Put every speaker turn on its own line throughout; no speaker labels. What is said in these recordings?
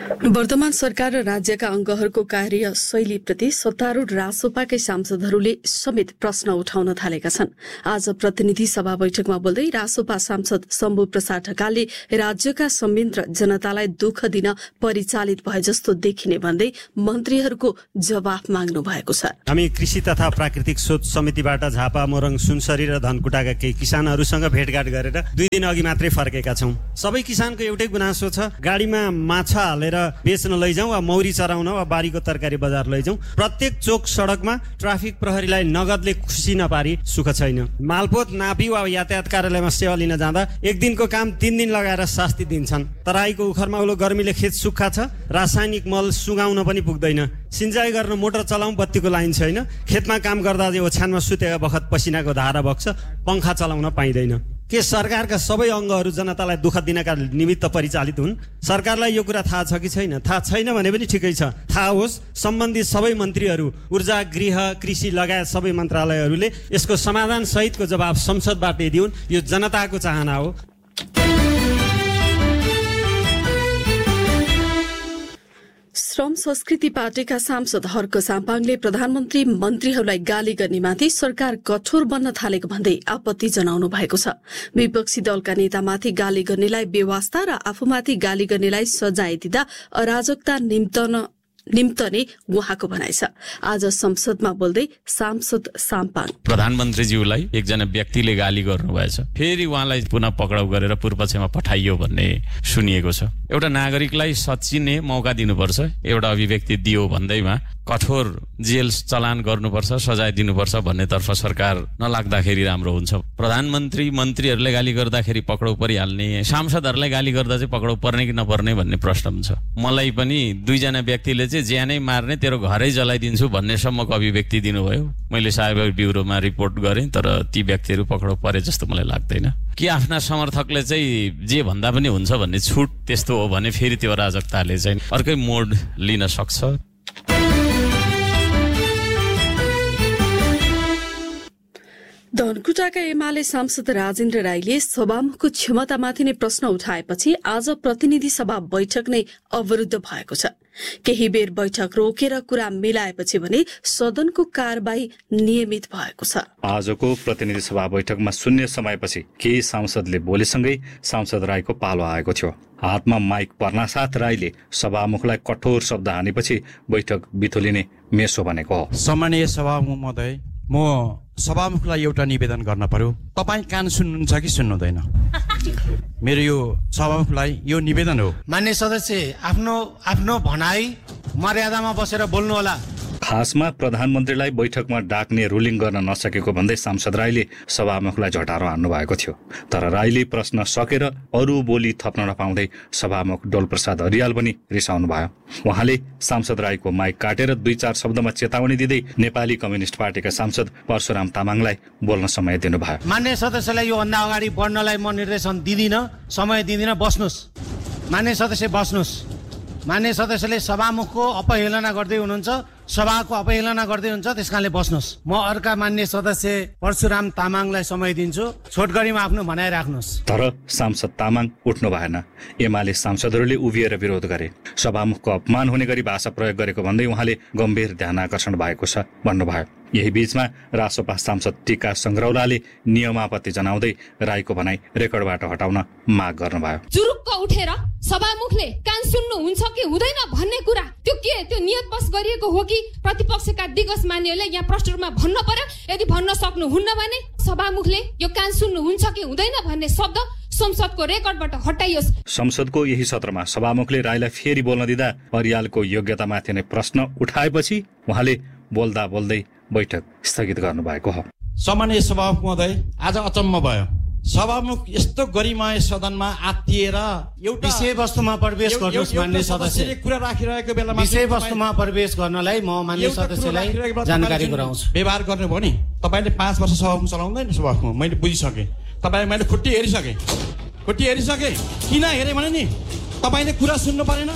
वर्तमान सरकार र राज्यका अंगहरूको कार्य शैलीप्रति सत्तारूढ़ रासोपाकै सांसदहरूले समेत प्रश्न उठाउन थालेका छन्। आज प्रतिनिधि सभा बैठकमा बोल्दै रासोपा सांसद शम्भु प्रसाद ढकालले राज्यका संयन्त्र जनतालाई दुःख दिन परिचालित भए जस्तो देखिने भन्दै मन्त्रीहरूको जवाफ माग्नु भएको छ।
हामी कृषि तथा प्राकृतिक शोध समितिबाट झापा, मोरङ, सुनसरी र धनकुटाका केही किसानहरूसँग भेटघाट गरेर 2 दिन अघि मात्रै फर्केका छौं। सबै किसानको एउटै गुनासो छ, गाडीमा माछा हालेर बेच्न लैजाउँ वा मौरी चराउन वा बारीको तरकारी बजार लैजाउँ। प्रत्येक चोक सडकमा ट्राफिक प्रहरीलाई नगदले खुसी नपारी सुख छैन। मालपोत नापी वा यातायात कार्यालयमा सेवा लिन जाँदा 1 दिनको काम 3 दिन लगाएर शास्ति दिन्छन्। तराईको उखरमा उलो गर्मीले खेत सुक्खा छ, रासायनिक मल सुगाउन पनि पुग्दैन। सिंचाई गर्न मोटर चलाउँ, बत्तीको लाइन छैन। खेतमा काम गर्दा ओछ्यानमा सुतेका बखत पसिनाको धारा बग्छ, पंखा चलाउन पाइँदैन। के सरकारका सबै अङ्गहरू जनतालाई दुःख दिनका निमित्त परिचालित हुन्? सरकारलाई यो कुरा थाहा छ कि छैन? थाहा छैन भने पनि ठिकै छ, थाहा होस्। सम्बन्धित सबै मन्त्रीहरू, ऊर्जा, गृह, कृषि लगायत सबै मन्त्रालयहरूले यसको समाधान सहितको जवाब संसदबाट दिउन्। यो जनताको चाहना हो।
श्रम संस्कृति पार्टीका सांसद हर्क साम्पाङले प्रधानमन्त्री मन्त्रीहरूलाई गाली गर्नेमाथि सरकार कठोर बन्न थालेको भन्दै आपत्ति जनाउनु भएको छ। विपक्षी दलका नेतामाथि गाली गर्नेलाई बेवास्ता र आफूमाथि गाली गर्नेलाई सजाय दिँदा अराजकता निम्तने उहाँको भनाइ छ। आज संसदमा बोल्दै सांसद साम्पाङ
प्रधानमन्त्रीज्यूलाई एकजना व्यक्तिले गाली गर्नुभएछ, फेरि उहाँलाई पुनः पक्राउ गरेर पूर्वपक्षमा पठाइयो भन्ने सुनिएको छ। एउटा नागरिकलाई सचिने मौका दिनुपर्छ, एउटा अभिव्यक्ति दियो भन्दैमा कठोर जेल चलान गर्नुपर्छ, सजाय दिनुपर्छ भन्नेतर्फ सरकार नलाग्दाखेरि राम्रो हुन्छ। प्रधानमन्त्री मन्त्रीहरूले गाली गर्दाखेरि पक्राउ परिहाल्ने, सांसदहरूलाई गाली गर्दा चाहिँ पक्राउ पर्ने कि नपर्ने भन्ने प्रश्न हुन्छ। मलाई पनि 2 जना व्यक्तिले चाहिँ ज्यानै मार्ने, तेरो घरै जलाइदिन्छु भन्नेसम्मको अभिव्यक्ति दिनुभयो। मैले साइबर ब्युरोमा रिपोर्ट गरेँ, तर ती व्यक्तिहरू पक्राउ परे जस्तो मलाई लाग्दैन। कि आफ्ना समर्थकले चाहिँ जे भन्दा पनि हुन्छ भन्ने छुट त्यस्तो हो भने फेरि त्यो अराजकताले चाहिँ अर्कै मोड लिन सक्छ।
धनकुटाका एमाले सांसद राजेन्द्र राईले सभामुखको क्षमतामाथि नै प्रश्न उठाएपछि आज प्रतिनिधि सभा बैठक नै अवरुद्ध भएको छ। केही बेर बैठक रोकेर कुरा मिलाएपछि भने सदनको कारबाही नियमित भएको छ।
आजको प्रतिनिधि सभा बैठकमा शून्य समयपछि केही सांसदले बोलेसँगै सांसद राईको पालो आएको थियो। हातमा माइक पर्नासाथ राईले सभामुखलाई कठोर शब्द हानेपछि बैठक बिथोलिने मेसो बनेको हो।
सम्माननीय सभामुख महोदय, म सभामुखलाई एउटा निवेदन गर्न पर्यो। तपाईँ कान सुन्नुहुन्छ कि सुन्नुहुँदैन? मेरो यो सभामुखलाई यो निवेदन हो।
मान्य सदस्य, आफ्नो भनाई मर्यादामा बसेर बोल्नु होला।
खासमा प्रधानमन्त्रीलाई बैठकमा डाक्ने रुलिङ गर्न नसकेको भन्दै सांसद राईले सभामुखलाई झटारो हान्नु भएको थियो। तर राईले प्रश्न सकेर अरू बोली थप्न नपाउँदै सभामुख डोलप्रसाद हरियाल पनि रिसाउनु भयो। उहाँले सांसद राईको माइक काटेर 2-4 शब्दमा चेतावनी दिँदै नेपाली कम्युनिस्ट पार्टीका सांसद परशुराम तामाङलाई बोल्न समय दिनुभयो।
मान्य सदस्यलाई यो भन्दा अगाडि बढ्नलाई म निर्देशन दिदिन, समय दिदिन, बस्नुस्। मान्य सदस्य बस्नुस्। मान्य सदस्यले सभामुखको अपहेलना गर्दै हुनुहुन्छ, सभाको अपहेलना गर्दै हुन्छ, त्यसकारणले बस्नुस्। म अर्का मान्य सदस्य परशुराम तामाङलाई समय दिन्छु, छोटकरीमा आफ्नो भनाइ राख्नुहोस्।
तर सांसद तामाङ उठ्नु भएन। एमाले सांसदहरूले उभिएर विरोध गरे। सभामुखको अपमान हुने गरी भाषा प्रयोग गरेको भन्दै उहाँले गम्भीर ध्यान आकर्षण भएको छ भन्नुभयो। यही बीचमा रासोपा सांसद टीका संग्रौलाले नियमापत्ति जनाउँदै राईको भनाइ रेकर्डबाट हटाउन माग गर्नुभयो।
जुरुक्क उठेर सभामुखले कान सुन्नु हुन्छ कि हुँदैन भन्ने कुरा त्यो नियत बस गरिएको हो कि प्रतिपक्षका दिग्गज मान्यहरूले यहाँ प्रश्न रूपमा भन्न पर्यो? यदि भन्न सक्नुहुन्न भने सभामुखले यो कान सुन्नु हुन्छ कि हुँदैन भन्ने शब्द संसदको रेकर्डबाट हटाइयोस्।
संसदको यही सत्रमा सभामुखले राईलाई फेरि बोल्न दिँदा हरियालको योग्यतामाथि नै प्रश्न उठाएपछि उहाँले बोल्दा बोल्दै बैठक स्थगित गर्नुभएको हो।
सम्माननीय सभामुख महोदय, आज अचम्म भयो। सभामुख यस्तो गरिमाय सदनमा आत्तिएर एउटा
विषयवस्तुमा प्रवेश गर्नुहोस्। मान्य सदस्य,
कुरा राखिरहेको बेलामा
विषयवस्तुमा प्रवेश गर्नलाई म मान्य सदस्यलाई जानकारी गराउँछु।
व्यवहार गर्ने भयो नि, तपाईँले 5 वर्ष सभामुख चलाउँदैन। सभामुख मैले बुझिसकेँ, तपाईँ मैले खुट्टी हेरिसकेँ। किन हेरेँ भने नि तपाईँले कुरा सुन्नु परेन?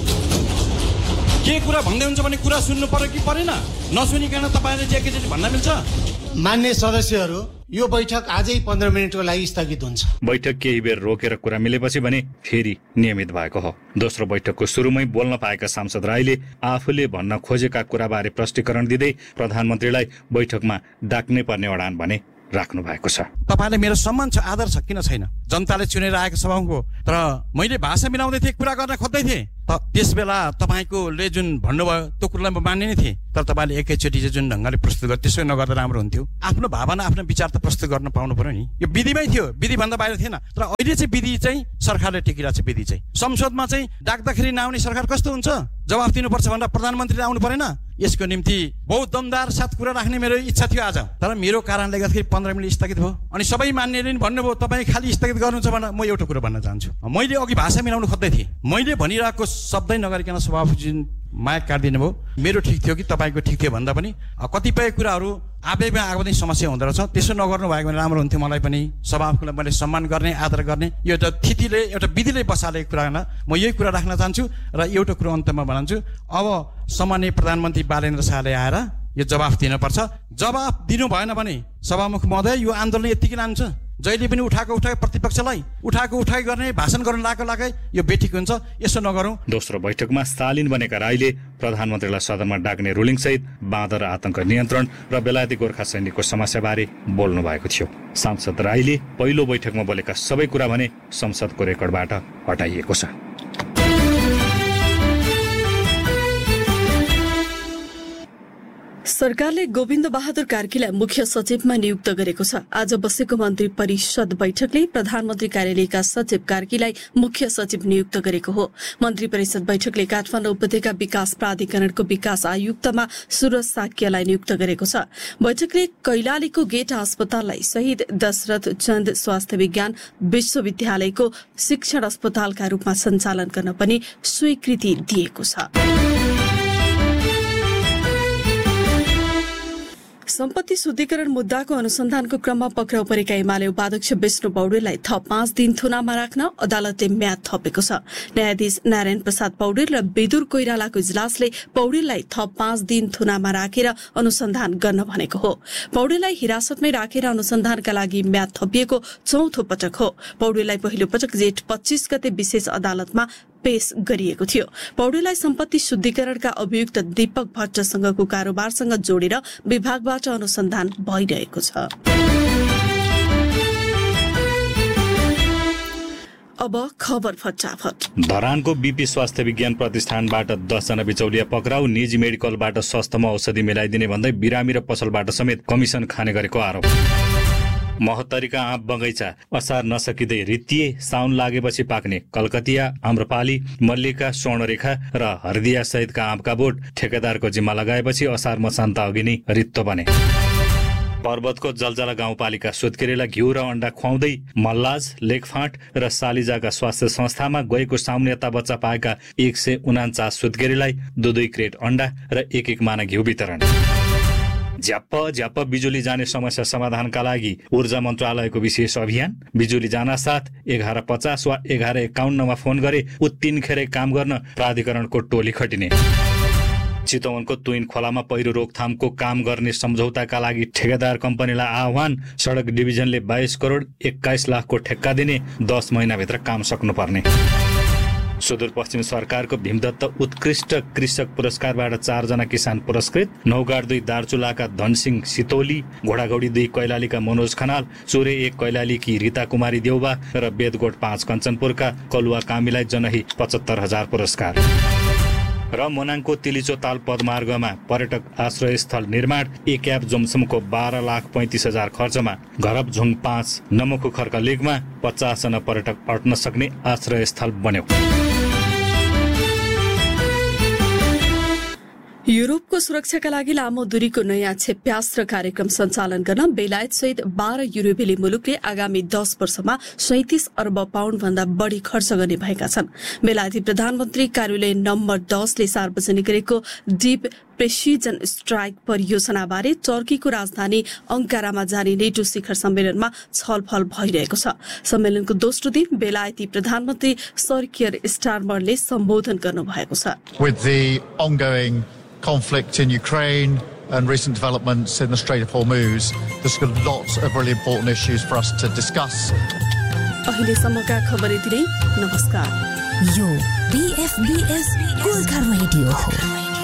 के कुरा भन्दै हुन्छ भने कुरा सुन्नु पर्यो कि परेन? नसुनिकन तपाईँले जे के भन्न मिल्छ?
मान्य सदस्यहरू, यो बैठक आजै 15 मिनेटको लागि स्थगित हुन्छ।
बैठक केही बेर रोकेर कुरा मिलेपछि भने फेरि नियमित भएको हो। दोस्रो बैठकको सुरुमै बोल्न पाएका सांसद राईले आफूले भन्न खोजेका कुराबारे प्रष्टीकरण दिँदै प्रधानमन्त्रीलाई बैठकमा डाक्नै पर्ने अडान भने राख्नु भएको छ।
तपाईले मेरो सम्मान छ, आदर छ, किन छैन? जनताले चुनेर आएको सभामुख हो, तर मैले भाषा मिलाउँदै थिएँ, कुरा गर्न खोज्दै थिएँ। त्यस बेला तपाईँकोले जुन भन्नुभयो त्यो कुरालाई म मान्ने नै थिएँ, तर तपाईँले एकैचोटि जुन ढङ्गले प्रस्तुत गर्यो त्यसो नगर्दा राम्रो हुन्थ्यो। आफ्नो भावना आफ्नो विचार त प्रस्तुत गर्न पाउनु पर्यो नि। यो विधिमै थियो, विधिभन्दा बाहिर थिएन। तर अहिले चाहिँ विधि चाहिँ सरकारले टेकिरहेको छ। विधि चाहिँ संसदमा चाहिँ डाक्दाखेरि नआउने सरकार कस्तो हुन्छ? जवाफ दिनुपर्छ भनेर प्रधानमन्त्रीले आउनु परेन? यसको निम्ति बहुत दमदार साथ कुरा राख्ने मेरो इच्छा थियो आज, तर मेरो कारणले गर्दाखेरि 15 मिनट स्थगित भयो। अनि सबै मान्नेले नि भन्नुभयो तपाईँ खालि स्थगित गर्नुहुन्छ भनेर। म एउटा कुरा भन्न चाहन्छु, मैले अघि भाषा मिलाउनु खोज्दै थिएँ। मैले भनिरहेको शब्दै नगरिकन सभापति माइक काटिदिनु भयो। मेरो ठिक थियो कि तपाईँको ठिक थियो भन्दा पनि कतिपय कुराहरू आवेगमा आएको पनि समस्या हुँदो रहेछ। त्यसो नगर्नु भएको भने राम्रो हुन्थ्यो। मलाई पनि सभामुखलाई मैले सम्मान गर्ने, आदर गर्ने, यो एउटा थितिले एउटा विधिले बसालेको कुरा होइन। म यही कुरा राख्न चाहन्छु र एउटा कुरो अन्तमा भन्छु, अब सम्माननीय प्रधानमन्त्री बालेन्द्र शाहले आएर यो जवाफ दिनुपर्छ। जवाफ दिनु भएन भने सभामुख महोदय यो आन्दोलन यत्तिकै लान्छ। जहिले पनि उठाएको प्रतिपक्षलाई उठाएकै गर्ने, भाषण गर्न लागे यो बेठिक हुन्छ। यसो नगरौँ।
दोस्रो बैठकमा स्टालिन बनेका राईले प्रधानमन्त्रीलाई सदनमा डाक्ने रुलिङ सहित बाँदर आतंक नियन्त्रण र बेलायती गोर्खा सैनिकको समस्याबारे बोल्नु भएको थियो। सांसद राईले पहिलो बैठकमा बोलेका सबै कुरा भने संसदको रेकर्डबाट हटाइएको छ।
सरकारले गोविन्द बहादुर कार्कीलाई मुख्य सचिवमा नियुक्त गरेको छ। आज बसेको मन्त्री परिषद बैठकले प्रधानमन्त्री कार्यालयका सचिव कार्कीलाई मुख्य सचिव नियुक्त गरेको हो। मन्त्री परिषद बैठकले काठमाडौँ उपत्यका विकास प्राधिकरणको विकास आयुक्तमा सूरज साक्यलाई नियुक्त गरेको छ। बैठकले कैलालीको गेट अस्पताललाई शहीद दशरथ चन्द स्वास्थ्य विज्ञान विश्वविद्यालयको शिक्षण अस्पतालका रूपमा सञ्चालन गर्न पनि स्वीकृति दिएको छ। सम्पत्ति शुद्धिकरण मुद्दाको अनुसन्धानको क्रममा पक्राउ परेका एमाले उपाध्यक्ष विष्णु पौडेललाई थप 5 दिन थुनामा राख्न अदालतले म्याद थपेको छ। न्यायाधीश नारायण प्रसाद पौडेल र विदुर कोइरालाको इजलासले पौडेललाई थप 5 दिन थुनामा राखेर अनुसन्धान गर्न भनेको हो। पौडेललाई हिरासतमै राखेर अनुसन्धानका लागि म्याद थपिएको चौथो पटक हो। पौडेललाई पहिलो पटक जेठ 25 गते विशेष अदालतमा पेश गरिएको थियो। पौडेललाई सम्पत्ति शुद्धिकरणका अभियुक्त दीपक भट्टसँगको कारोबारसँग जोडेर विभागबाट अनुसन्धान भइरहेको छ। अब खबर फटाफट।
धरानको बीपी स्वास्थ्य विज्ञान प्रतिष्ठानबाट 10 जना बिचौलिया पक्राउ। निजी मेडिकलबाट सस्तोमा औषधि मिलाइदिने भन्दै बिरामी र पसलबाट समेत कमिसन खाने गरेको आरोप। महोत्तरीका आँप बगैँचा असार नसकिँदै रित्तिए। साउन लागेपछि पाक्ने कलकतिया, आम्रपाली, मल्लिका, स्वर्णरेखा र हर्दिया सहितका आँपका बोट ठेकेदारको जिम्मा लगाएपछि असार मसान्त अघि नै रित्तो बने। पर्वतको जलजला गाउँपालिका सुत्केरीलाई घिउ र अण्डा खुवाउँदै मल्लाज, लेखफाँट र सालिजाका स्वास्थ्य संस्थामा गएको सामुन्यता बच्चा पाएका 149 सुत्केरीलाई 2 क्रेट अण्डा र 1 माना घिउ वितरण। झ्याप्प बिजुली जाने समस्या समाधानका लागि ऊर्जा मन्त्रालयको विशेष अभियान। बिजुली जानासाथ 1150 वा 1151 मा फोन गरे उत्तिनखेरै काम गर्न प्राधिकरणको टोली खटिने। चितवनको तुइन खोलामा पहिरो रोकथामको काम गर्ने सम्झौताका लागि ठेकेदार कम्पनीलाई आह्वान। सडक डिभिजनले 22 करोड 21 लाखको ठेक्का दिने, 10 महिनाभित्र काम सक्नुपर्ने। सुदूरपश्चिम सरकारको भीमदत्त उत्कृष्ट कृषक पुरस्कारबाट 4 जना किसान पुरस्कृत। नौगाड 2 दार्चुलाका धनसिंह सितोली, घोडाघोडी 2 कैलालीका मनोज खनाल, चोरे 1 कैलालीकी रीता कुमारी देउबा र बेदगोट 5 कञ्चनपुरका कलुवा कामीलाई जनही 75,000 पुरस्कार। र मोनाङको तिलिचो ताल पदमार्गमा पर्यटक आश्रयस्थल निर्माण। एक एप जोमसमको 12,35,000 खर्चमा घरबझुङ 5 नमोखु खर्क लेकमा 50 जना पर्यटक अट्न सक्ने आश्रयस्थल बन्यो।
युरोपको सुरक्षाका लागि लामो दूरीको नयाँ क्षेप्यास्त्र कार्यक्रम सञ्चालन गर्न बेलायत सहित 12 युरोपेली मुलुकले आगामी 10 वर्षमा 37 अर्ब पाउण्ड भन्दा बढ़ी खर्च गर्ने भएका छन्। बेलायती प्रधानमन्त्री कार्यालय नम्बर 10 ले सार्वजनिक गरेको डीप प्रेसिजन स्ट्राइक परियोजनाबारे टर्कीको राजधानी अंकारामा जारी नेटो शिखर सम्मेलनमा छलफल भइरहेको छ। सम्मेलनको दोस्रो दिन बेलायती प्रधानमन्त्री सर कियर स्टारमरले सम्बोधन गर्नुभएको छ।
With the ongoing conflict in Ukraine, and recent developments in the Strait of Hormuz. There's got lots of really important issues for us to discuss.
अहिलेसम्मका खबर यति नै। नमस्कार।
यो BFBS गोर्खा रेडियो हो।